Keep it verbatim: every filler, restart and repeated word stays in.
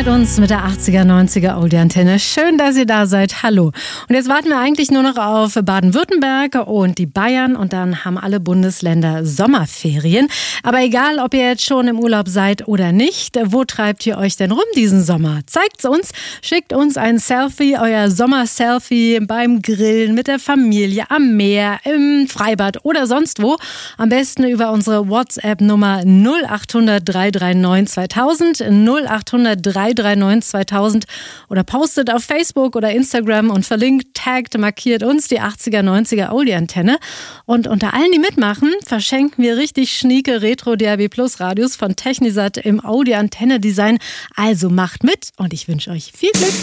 mit uns mit der achtziger, neunziger Oldie-Antenne. Schön, dass ihr da seid. Hallo. Und jetzt warten wir eigentlich nur noch auf Baden-Württemberg und die Bayern und dann haben alle Bundesländer Sommerferien. Aber egal, ob ihr jetzt schon im Urlaub seid oder nicht, wo treibt ihr euch denn rum diesen Sommer? Zeigt's uns, schickt uns ein Selfie, euer Sommer-Selfie beim Grillen, mit der Familie, am Meer, im Freibad oder sonst wo. Am besten über unsere WhatsApp-Nummer null acht hundert, drei drei neun, zweitausend, null acht hundert, drei drei neun, zweitausend oder postet auf Facebook oder Instagram und verlinkt, taggt, markiert uns die achtziger, neunziger Oldie-Antenne. Und unter allen, die mitmachen, verschenken wir richtig schnieke Retro-D A B Plus Radios von Technisat im Oldie-Antenne-Design. Also macht mit und ich wünsche euch viel Glück.